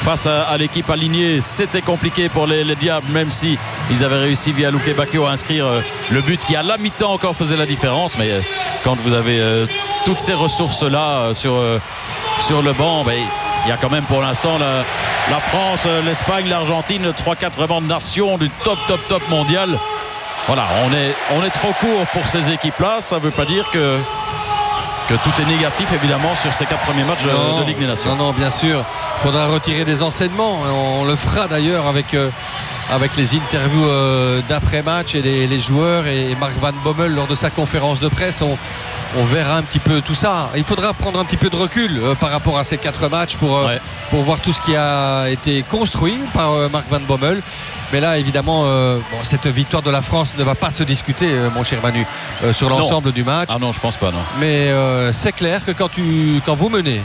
face à l'équipe alignée. C'était compliqué pour les Diables, même si ils avaient réussi via Luke Bacchio à inscrire le but qui à la mi-temps encore faisait la différence. Mais quand vous avez toutes ces ressources-là sur le banc, il y a quand même pour l'instant la France, l'Espagne, l'Argentine, 3-4 vraiment de nations du top mondial. Voilà, on est trop court pour ces équipes-là. Ça ne veut pas dire que tout est négatif évidemment sur ces 4 premiers matchs de Ligue des Nations. Non, bien sûr. Il faudra retirer des enseignements. On le fera d'ailleurs avec les interviews d'après-match et les joueurs et Mark Van Bommel lors de sa conférence de presse. On verra un petit peu tout ça. Il faudra prendre un petit peu de recul par rapport à ces 4 matchs pour voir tout ce qui a été construit par Mark Van Bommel. Mais là, évidemment, cette victoire de la France ne va pas se discuter, mon cher Manu, sur l'ensemble du match. Ah non, je pense pas, non. Mais c'est clair que quand vous menez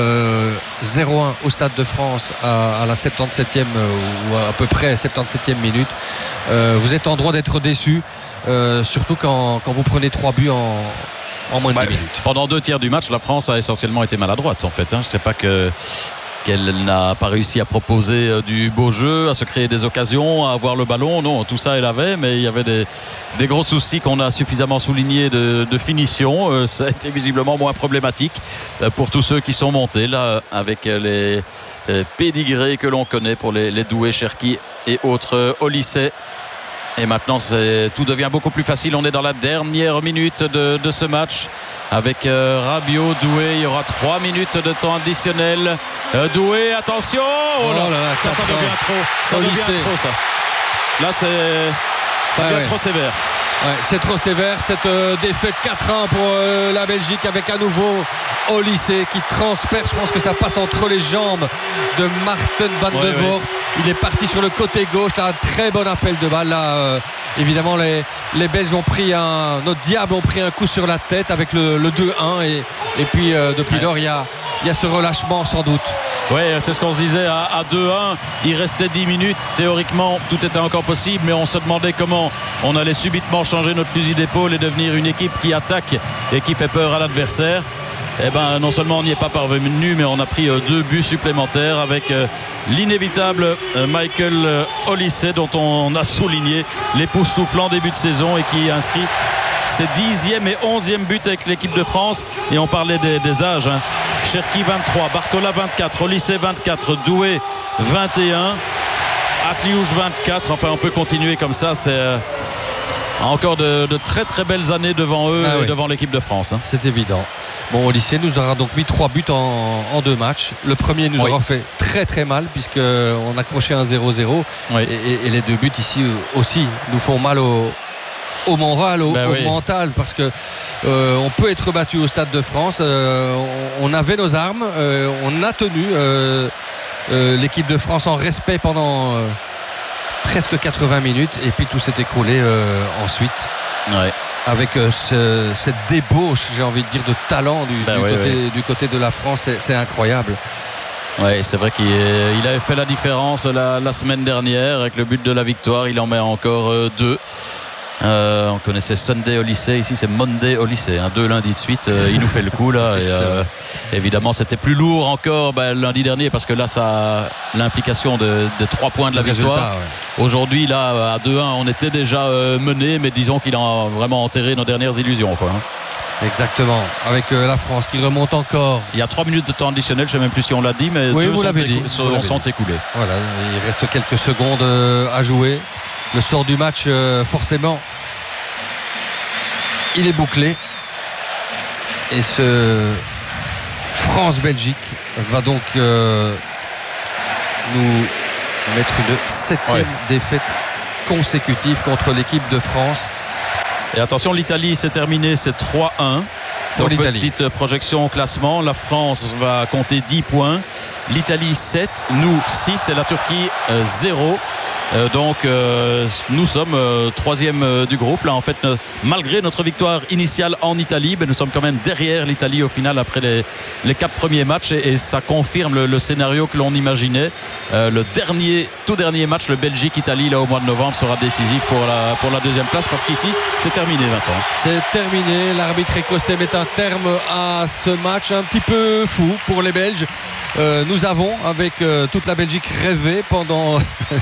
0-1 au Stade de France à la 77e ou à peu près 77e minute, vous êtes en droit d'être déçu, surtout quand vous prenez 3 buts en moins de 10 minutes. Pendant 2 tiers du match, la France a essentiellement été maladroite en fait. C'est pas qu'elle n'a pas réussi à proposer du beau jeu, à se créer des occasions, à avoir le ballon. Non, tout ça elle avait, mais il y avait des gros soucis qu'on a suffisamment soulignés de finition. Ça a été visiblement moins problématique pour tous ceux qui sont montés là avec les pédigrés que l'on connaît pour les Doué, Cherki et autres au lycée. Et maintenant, tout devient beaucoup plus facile. On est dans la dernière minute de ce match avec Rabiot, Doué. Il y aura 3 minutes de temps additionnel. Doué, attention. Oh là là, ça devient trop. Ça devient trop, ça. Là, ça devient trop sévère. Ouais, c'est trop sévère cette défaite 4-1 pour la Belgique avec à nouveau Olysée qui transperce. Je pense que ça passe entre les jambes de Marten van de Voort. Il est parti sur le côté gauche. Là, un très bon appel de balle. Là, évidemment, les Belges ont pris nos Diables ont pris un coup sur la tête avec le 2-1 et puis depuis lors il y a ce relâchement sans doute. Oui, c'est ce qu'on se disait à 2-1. Il restait 10 minutes. Théoriquement, tout était encore possible, mais on se demandait comment on allait subitement changer notre fusil d'épaule et devenir une équipe qui attaque et qui fait peur à l'adversaire. Eh ben, non seulement on n'y est pas parvenu, mais on a pris 2 buts supplémentaires avec l'inévitable Michael Olysée, dont on a souligné l'époustouflant début de saison et qui inscrit ses 10e et 11e buts avec l'équipe de France. Et on parlait des âges. Cherki 23, Bartola 24, Olysée 24, Doué 21, Atliouche 24. Enfin, on peut continuer comme ça. C'est encore de très très belles années devant eux et devant l'équipe de France. C'est évident. Bon, Olysée nous aura donc mis 3 buts en 2 matchs. Le premier nous aura fait très très mal puisqu'on a accroché un 0-0 et les 2 buts ici aussi nous font mal au moral, au mental, parce que on peut être battu au Stade de France. On avait nos armes, on a tenu l'équipe de France en respect pendant presque 80 minutes et puis tout s'est écroulé ensuite. Avec cette débauche, j'ai envie de dire, de talent du côté de la France. C'est incroyable. Oui, c'est vrai qu'il avait fait la différence la semaine dernière avec le but de la victoire. Il en met encore 2. On connaissait Sunday Olysée, ici c'est Monday Olysée, 2 lundis de suite. Il nous fait le coup là et évidemment c'était plus lourd encore lundi dernier parce que là ça l'implication des 3 points de la victoire. Aujourd'hui là à 2-1 on était déjà mené, mais disons qu'il a vraiment enterré nos dernières illusions quoi. Exactement, avec la France qui remonte encore. Il y a 3 minutes de temps additionnel, je ne sais même plus si on l'a dit, mais vous l'avez dit. sont écoulés. Voilà, il reste quelques secondes à jouer. Le sort du match, forcément, il est bouclé. Et ce France-Belgique va donc nous mettre une 7e défaite consécutive contre l'équipe de France. Et attention, l'Italie s'est terminée, c'est 3-1. Donc petite projection au classement. La France va compter 10 points. L'Italie 7, nous 6 et la Turquie 0. Donc nous sommes troisième du groupe. Là, en fait, malgré notre victoire initiale en Italie, nous sommes quand même derrière l'Italie au final après les 4 premiers matchs et ça confirme le scénario que l'on imaginait. Le tout dernier match, le Belgique-Italie, là au mois de novembre, sera décisif pour la deuxième place parce qu'ici, c'est terminé, Vincent. C'est terminé. L'arbitre écossais met un terme à ce match un petit peu fou pour les Belges. Nous avons, avec toute la Belgique, rêvé pendant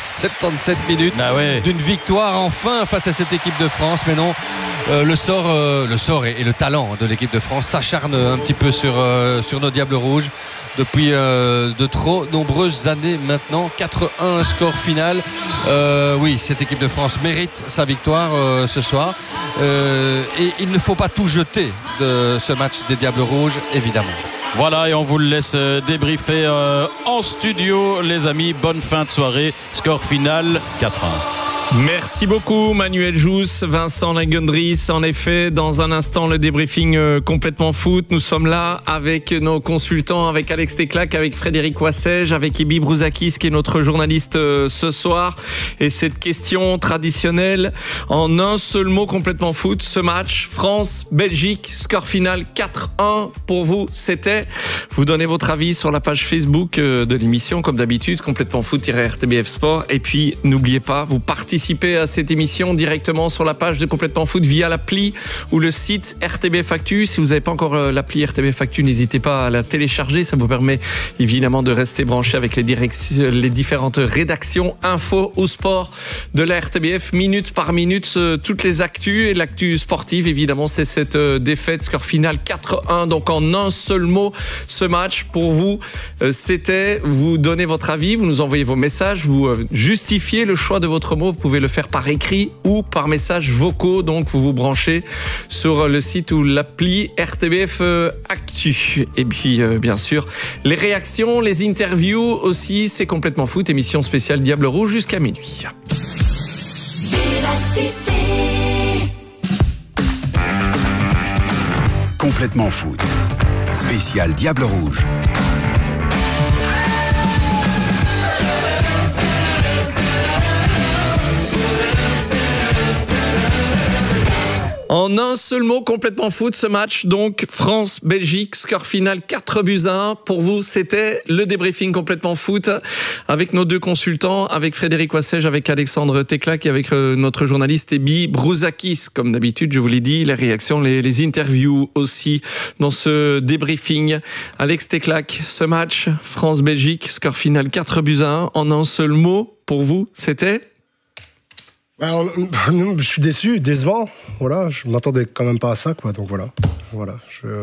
77 minutes d'une victoire enfin face à cette équipe de France. Mais non, le sort et le talent de l'équipe de France s'acharne un petit peu sur nos Diables Rouges depuis de trop nombreuses années maintenant. 4-1 score final. Oui, cette équipe de France mérite sa victoire ce soir. Et il ne faut pas tout jeter de ce match des Diables Rouges, évidemment. Voilà, et on vous le laisse débriefer en studio, les amis. Bonne fin de soirée. Score final 4-1. Merci beaucoup Manuel Jousse, Vincent Lingendries. En effet, dans un instant, le débriefing complètement foot. Nous sommes là avec nos consultants, avec Alex Teclac, avec Frédéric Wassège, avec Ibi Brouzakis qui est notre journaliste ce soir. Et cette question traditionnelle, en un seul mot complètement foot, ce match France-Belgique, score final 4-1 pour vous, c'était. Vous donnez votre avis sur la page Facebook de l'émission, comme d'habitude, complètement foot-RTBF Sport. Et puis, n'oubliez pas, vous participez à cette émission directement sur la page de Complètement Foot via l'appli ou le site RTBF Actu. Si vous n'avez pas encore l'appli RTBF Actu, n'hésitez pas à la télécharger. Ça vous permet évidemment de rester branché avec les différentes rédactions info ou sport de la RTBF, minute par minute, toutes les actus. Et l'actu sportive, évidemment, c'est cette défaite, score final 4-1. Donc en un seul mot, ce match pour vous, c'était, vous donnez votre avis, vous nous envoyez vos messages, vous justifiez le choix de votre mot. Vous pouvez le faire par écrit ou par messages vocaux. Donc vous vous branchez sur le site ou l'appli RTBF Actu. Et puis bien sûr les réactions, les interviews aussi, c'est Complètement Foot, émission spéciale Diable Rouge jusqu'à minuit. Complètement Foot, spécial Diable Rouge. En un seul mot, complètement foot, ce match, donc France-Belgique, score final 4-1. Pour vous, c'était le débriefing complètement foot avec nos deux consultants, avec Frédéric Wassège, avec Alexandre Teclac et avec notre journaliste Ibi Brouzakis. Comme d'habitude, je vous l'ai dit, les réactions, les interviews aussi dans ce débriefing. Alex Teclac, ce match, France-Belgique, score final 4-1. En un seul mot, pour vous, c'était... Alors, je suis décevant. Voilà, je m'attendais quand même pas à ça, quoi. Donc voilà. Pourquoi ?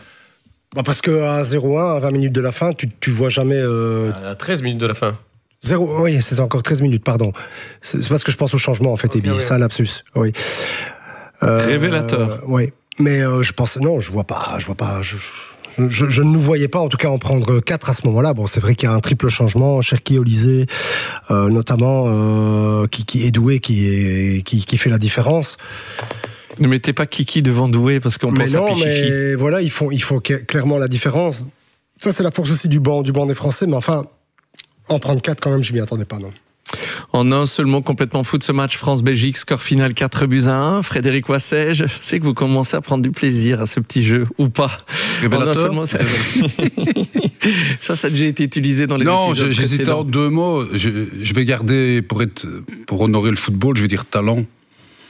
Parce qu'à 0-1, à 20 minutes de la fin, tu vois jamais. À 13 minutes de la fin. Oui, c'est encore 13 minutes, pardon. C'est parce que je pense au changement, en fait, Ebi. C'est un lapsus. Oui. Révélateur. Oui. Mais je pense. Non, je vois pas. Je ne nous voyais pas, en tout cas, en prendre 4 à ce moment-là. Bon, c'est vrai qu'il y a un triple changement. Cherki, Olysée, notamment, qui est doué, qui fait la différence. Ne mettez pas Kiki devant Doué parce qu'on pense à Pichichi. Mais voilà, il faut clairement la différence. Ça, c'est la force aussi du banc des Français. Mais enfin, en prendre 4 quand même, je m'y attendais pas, non. En un seul mot, complètement foot, ce match France-Belgique, score final 4-1. Frédéric Wassège, je sais que vous commencez à prendre du plaisir à ce petit jeu, ou pas. En un seul mot, ça a déjà été utilisé dans les épisodes précédents. Non, j'hésitais en 2 mots. Je vais garder, pour honorer le football, je vais dire talent. Pourquoi ?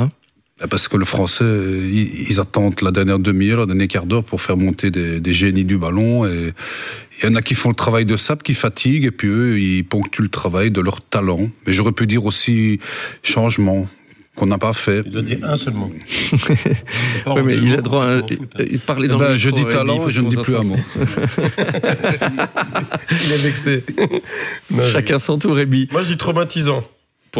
Parce que le Français, ils attendent la dernière demi-heure, le dernier quart d'heure pour faire monter des génies du ballon. Et il y en a qui font le travail de sable, qui fatiguent, et puis eux, ils ponctuent le travail de leur talent. Mais j'aurais pu dire aussi changement, qu'on n'a pas fait. Il doit dire un seul mot. Oui, mais il a droit à parler dans le micro. Je dis talent, je ne dis plus un mot. Il est vexé. Chacun son tour, Rébi. Moi, je dis traumatisant. Pourquoi ?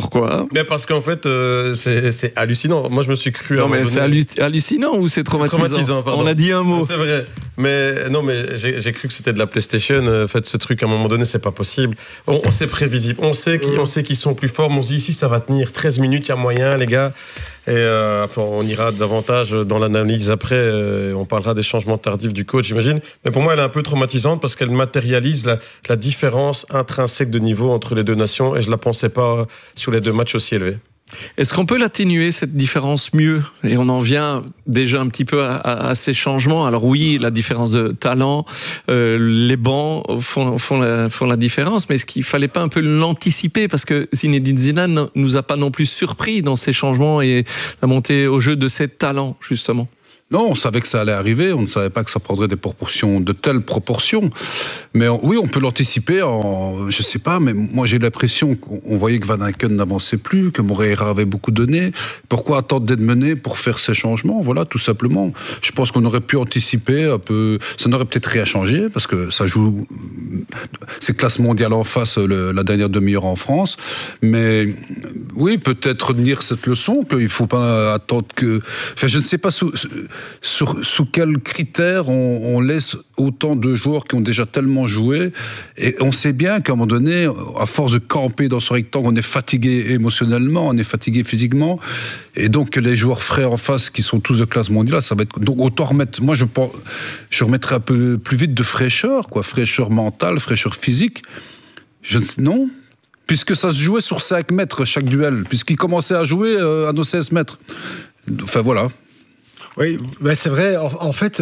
Mais parce qu'en fait, c'est hallucinant. Moi, je me suis cru... Non, mais c'est hallucinant ou c'est traumatisant ? Traumatisant, pardon. On a dit un mot. C'est vrai. Mais non, mais j'ai cru que c'était de la PlayStation. Faites ce truc à un moment donné, c'est pas possible. On sait prévisible. On sait qu'ils sont plus forts. Mais on se dit ici, ça va tenir 13 minutes, il y a moyen, les gars. Et après, on ira davantage dans l'analyse après. On parlera des changements tardifs du coach, j'imagine. Mais pour moi, elle est un peu traumatisante parce qu'elle matérialise la différence intrinsèque de niveau entre les deux nations. Et je la pensais pas sur les deux matchs aussi élevés. Est-ce qu'on peut l'atténuer, cette différence, mieux? Et on en vient déjà un petit peu à ces changements. Alors oui, la différence de talent, les bancs font la différence, mais est-ce qu'il fallait pas un peu l'anticiper? Parce que Zinedine Zidane nous a pas non plus surpris dans ces changements et la montée au jeu de ces talents, justement. Non, on savait que ça allait arriver, on ne savait pas que ça prendrait de telles proportions. Mais oui, on peut l'anticiper je sais pas, mais moi j'ai l'impression qu'on voyait que Van Aken n'avançait plus, que Moreira avait beaucoup donné. Pourquoi attendre d'être mené pour faire ces changements? Voilà, tout simplement. Je pense qu'on aurait pu anticiper un peu. Ça n'aurait peut-être rien changé, parce que ça joue. C'est classe mondiale en face, la dernière demi-heure en France. Mais oui, peut-être retenir cette leçon, qu'il ne faut pas attendre que. Enfin, je ne sais pas sous quels critères on laisse autant de joueurs qui ont déjà tellement joué. Et on sait bien qu'à un moment donné, à force de camper dans ce rectangle, on est fatigué émotionnellement, on est fatigué physiquement. Et donc, les joueurs frais en face, qui sont tous de classe mondiale, ça va être. Donc, autant remettre. Moi, je remettrais un peu plus vite de fraîcheur, quoi. Fraîcheur mentale, fraîcheur physique. Non. Puisque ça se jouait sur 5 mètres chaque duel. Puisqu'ils commençaient à jouer à nos 16 mètres. Enfin, voilà. Oui, ben c'est vrai. En fait,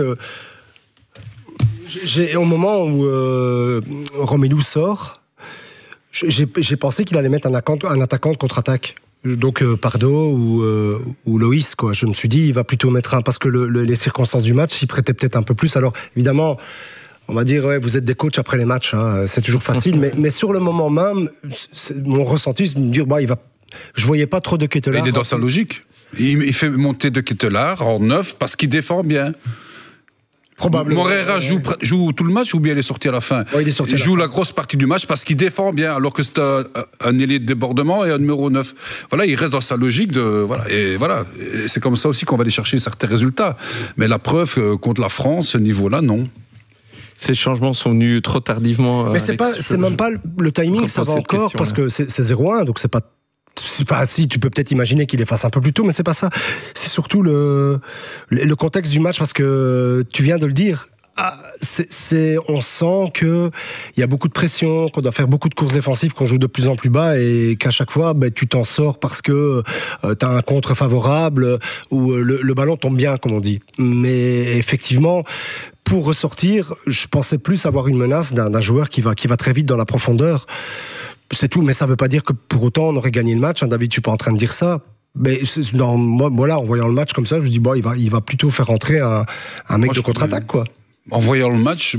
au moment où Romelu sort, j'ai pensé qu'il allait mettre un attaquant de contre-attaque. Donc Pardo ou Loïs, quoi. Je me suis dit, il va plutôt mettre parce que les circonstances du match s'y prêtaient peut-être un peu plus. Alors évidemment, on va dire, ouais, vous êtes des coachs après les matchs, hein, c'est toujours facile. mais sur le moment même, mon ressenti, c'est de me dire, je voyais pas trop de Ketelaar. Il est dans sa logique. Il fait monter de Ketelaar en 9 parce qu'il défend bien. Probablement. Moreira joue tout le match ou bien il est sorti à la fin? Ouais, il joue la grosse partie du match parce qu'il défend bien, alors que c'est un ailier de débordement et un numéro 9. Voilà, il reste dans sa logique et c'est comme ça aussi qu'on va aller chercher certains résultats. Mais la preuve contre la France, ce niveau-là, non. Ces changements sont venus trop tardivement. Mais c'est même pas le timing, ça va encore parce que c'est 0-1, donc c'est pas. Si tu peux peut-être imaginer qu'il efface un peu plus tôt, mais c'est pas ça. C'est surtout le contexte du match, parce que tu viens de le dire. On sent qu'il y a beaucoup de pression, qu'on doit faire beaucoup de courses défensives, qu'on joue de plus en plus bas et qu'à chaque fois tu t'en sors parce que tu as un contre favorable ou le ballon tombe bien, comme on dit. Mais effectivement, pour ressortir, je pensais plus avoir une menace d'un joueur qui va très vite dans la profondeur. C'est tout, mais ça ne veut pas dire que pour autant on aurait gagné le match. David, je suis pas en train de dire ça. Mais moi, voilà, en voyant le match comme ça, je me dis il va plutôt faire rentrer un mec de contre-attaque, quoi. En voyant le match,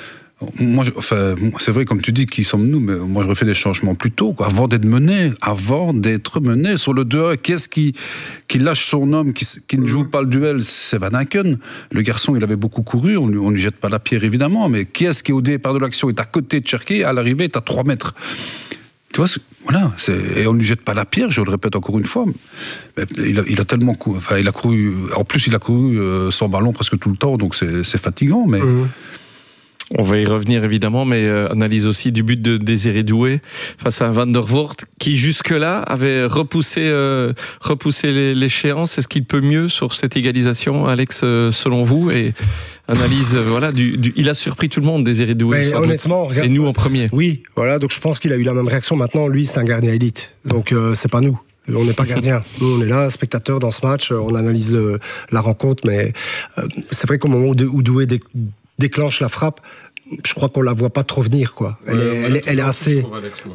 c'est vrai, comme tu dis, qui sommes-nous, mais moi je refais des changements plus tôt, quoi, avant d'être mené sur le 2-1. Qu'est-ce qui lâche son homme, qui ne joue pas le duel? C'est Van Aken. Le garçon, il avait beaucoup couru, on ne lui jette pas la pierre évidemment, mais qui est-ce qui au départ de l'action est à côté de Cherki, à l'arrivée est à 3 mètres? Tu vois, voilà, et on ne lui jette pas la pierre, je le répète encore une fois. Mais il a tellement couru, il a couru, en plus il a couru sans ballon presque tout le temps, donc c'est fatigant, mais. On va y revenir évidemment, mais analyse aussi du but de Désiré Doué face à Van der Voort, qui jusque-là avait repoussé l'échéance. Est-ce qu'il peut mieux sur cette égalisation, Alex, selon vous? Et analyse, il a surpris tout le monde, Désiré Doué. Honnêtement, et nous en premier. Oui, voilà, donc je pense qu'il a eu la même réaction. Maintenant, lui, c'est un gardien élite, donc c'est pas nous. On n'est pas gardien. Nous, on est là, spectateurs dans ce match. On analyse la rencontre, mais c'est vrai qu'au moment où Doué déclenche la frappe, je crois qu'on la voit pas trop venir, quoi. Elle est assez. Pardon ?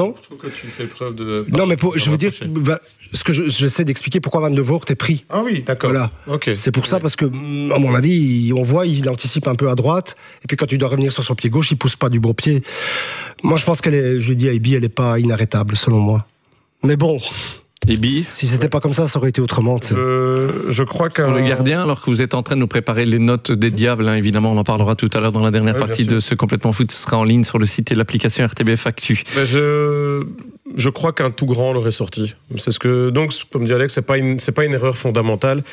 Je trouve que tu fais preuve de. Non, mais je veux dire, ce que j'essaie d'expliquer, pourquoi Van der Voort est pris. Ah oui, d'accord. Voilà. Okay. C'est pour ça, parce que, à mon avis, on voit, il anticipe un peu à droite, et puis quand il doit revenir sur son pied gauche, il pousse pas du bon pied. Moi, je pense je dis à Ibi, elle est pas inarrêtable, selon moi. Mais bon. Ibi, si c'était pas comme ça aurait été autrement. Je crois qu'un... Le gardien, alors que vous êtes en train de nous préparer les notes des diables, évidemment, on en parlera tout à l'heure dans la dernière partie de ce Complètement Foot. Ce sera en ligne sur le site et l'application RTBF Actu. Mais je crois qu'un tout grand l'aurait sorti. C'est ce que, donc, comme dit Alex, c'est pas une erreur fondamentale.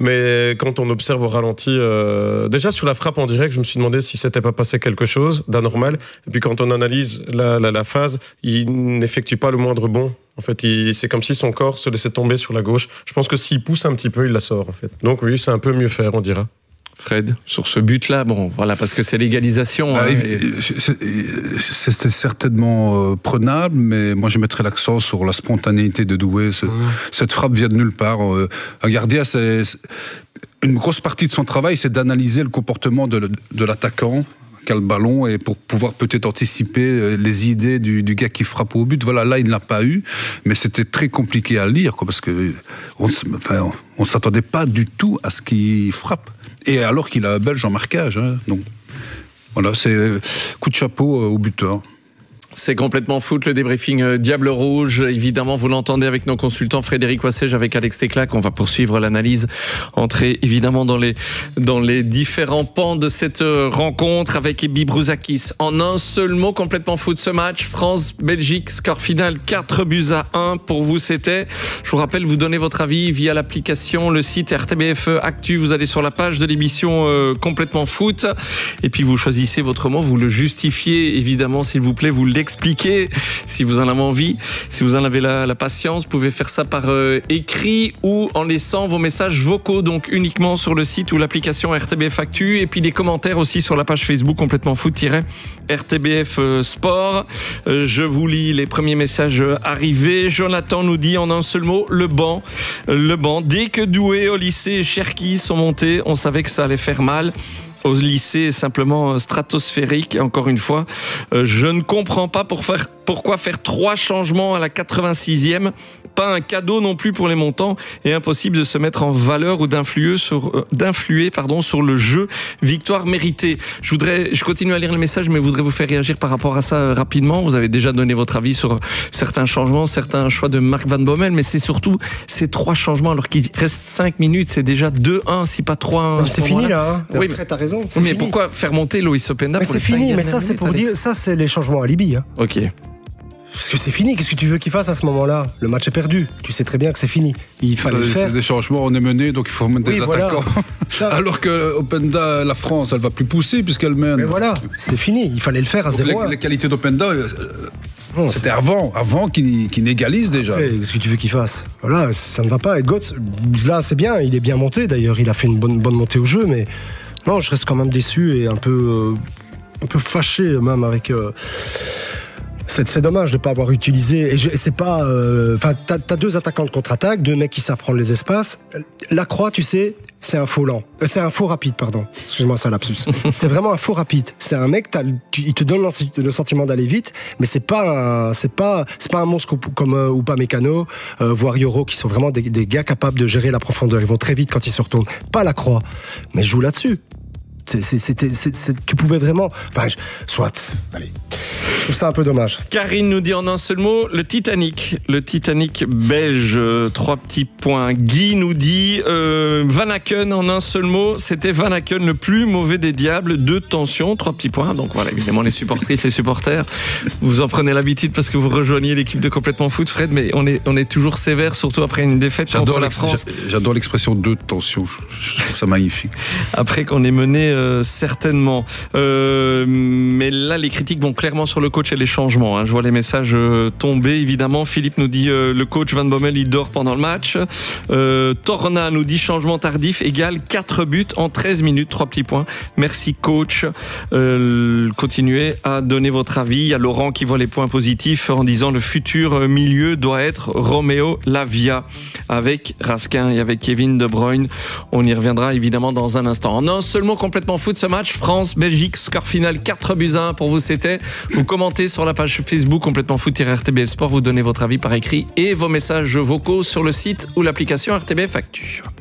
Mais quand on observe au ralenti, déjà sur la frappe en direct, je me suis demandé si s'était pas passé quelque chose d'anormal. Et puis quand on analyse la phase, il n'effectue pas le moindre bond. En fait, c'est comme si son corps se laissait tomber sur la gauche. Je pense que s'il pousse un petit peu, il la sort, en fait. Donc oui, c'est un peu mieux faire, on dira. Fred, sur ce but-là, bon, voilà, parce que c'est l'égalisation. C'est certainement prenable, mais moi je mettrais l'accent sur la spontanéité de Doué. Cette frappe vient de nulle part. Un gardien, une grosse partie de son travail, c'est d'analyser le comportement de l'attaquant qu'a le ballon et pour pouvoir peut-être anticiper les idées du gars qui frappe au but. Voilà, là il ne l'a pas eu, mais c'était très compliqué à lire, quoi, parce que on s'attendait pas du tout à ce qu'il frappe. Et alors qu'il a un Belge en marquage, hein. Donc voilà, c'est coup de chapeau au buteur. C'est complètement foot, le débriefing Diable Rouge. Évidemment, vous l'entendez avec nos consultants Frédéric Wassège, avec Alex Teclac. On va poursuivre l'analyse, entrer évidemment dans les différents pans de cette rencontre avec Ebi Brouzakis. En un seul mot, complètement foot ce match. France-Belgique, score final 4-1. Pour vous, c'était, je vous rappelle, vous donnez votre avis via l'application, le site RTBF Actu. Vous allez sur la page de l'émission complètement foot. Et puis vous choisissez votre mot, vous le justifiez évidemment, s'il vous plaît, vous l'expliquez si vous en avez envie, si vous en avez la patience. Vous pouvez faire ça par écrit ou en laissant vos messages vocaux, donc uniquement sur le site ou l'application RTBF Actu, et puis des commentaires aussi sur la page Facebook complètement foot-RTBF Sport. Je vous lis les premiers messages arrivés. Jonathan nous dit en un seul mot, le banc. Dès que Doué, Olysée et Cherki sont montés, on savait que ça allait faire mal. Au lycée, simplement stratosphérique. Et encore une fois, je ne comprends pas pourquoi faire 3 changements à la 86e. Pas un cadeau non plus pour les montants, et impossible de se mettre en valeur ou d'influer sur le jeu. Victoire méritée. Je continue à lire le message, mais je voudrais vous faire réagir par rapport à ça rapidement. Vous avez déjà donné votre avis sur certains changements, certains choix de Mark Van Bommel, mais c'est surtout ces 3 changements alors qu'il reste 5 minutes. C'est déjà 2-1, si pas 3-1. C'est fini là. Oui, après, t'as raison. Mais fini. Pourquoi faire monter Loïs Openda pour c'est fini, mais ça c'est pour dire, ça c'est les changements alibi. Hein. Ok. Parce que c'est fini, qu'est-ce que tu veux qu'il fasse à ce moment-là? Le match est perdu, tu sais très bien que c'est fini. Il fallait le faire. C'est des changements, on est mené, donc il faut mettre des attaquants. Alors que Openda, la France, elle va plus pousser puisqu'elle mène. Mais voilà, c'est fini, il fallait le faire à 0-1. Les qualités d'Openda, c'était avant qu'il n'égalise déjà. Qu'est-ce que tu veux qu'il fasse? Voilà, ça ne va pas. Et Götze, là c'est bien, il est bien monté d'ailleurs, il a fait une bonne montée au jeu, mais non, je reste quand même déçu et un peu fâché même avec... C'est dommage de ne pas avoir utilisé. Et c'est pas. Enfin, t'as 2 attaquants de contre-attaque, 2 mecs qui savent prendre les espaces. Lacroix, tu sais, c'est un faux lent. C'est un faux rapide, pardon. Excuse-moi, c'est un lapsus. C'est vraiment un faux rapide. C'est un mec, il te donne le sentiment d'aller vite, mais c'est pas un monstre comme Upamecano, voire Yoro, qui sont vraiment des gars capables de gérer la profondeur. Ils vont très vite quand ils se retournent. Pas Lacroix, mais joue là-dessus. Tu pouvais vraiment... Enfin, soit... Allez. Je trouve ça un peu dommage. Karine nous dit en un seul mot, le Titanic belge, 3 petits points. Guy nous dit Van Aken en un seul mot, c'était Van Aken le plus mauvais des diables, 2 tensions, 3 petits points. Donc voilà, évidemment les supportrices, les supporters, vous en prenez l'habitude parce que vous rejoignez l'équipe de Complètement Foot, Fred, mais on est toujours sévère, surtout après une défaite contre la France. J'adore l'expression 2 tensions, je trouve ça magnifique. Après qu'on est mené certainement. Mais là, les critiques vont clairement sur le coach et les changements. Hein. Je vois les messages tomber, évidemment. Philippe nous dit le coach Van Bommel, il dort pendant le match. Torna nous dit changement tardif égale 4 buts en 13 minutes, 3 petits points. Merci coach. Continuez à donner votre avis. Il y a Laurent qui voit les points positifs en disant le futur milieu doit être Roméo Lavia avec Raskin et avec Kevin De Bruyne. On y reviendra évidemment dans un instant. En un seul mot, complètement foot ce match. France-Belgique, score final 4-1. Pour vous, c'était. Vous commentez sur la page Facebook Complètement Foot-RTBF Sport. Vous donnez votre avis par écrit et vos messages vocaux sur le site ou l'application RTBF Actu.